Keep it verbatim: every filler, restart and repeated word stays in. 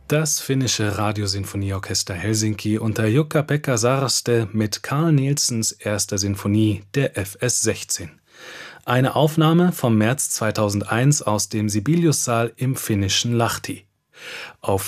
Das finnische Radiosinfonieorchester Helsinki unter Jukka-Pekka Sarste mit Carl Nielsens erster Sinfonie, der F S sechzehn. Eine Aufnahme vom März zweitausendeins aus dem Sibelius-Saal im finnischen Lahti. Auf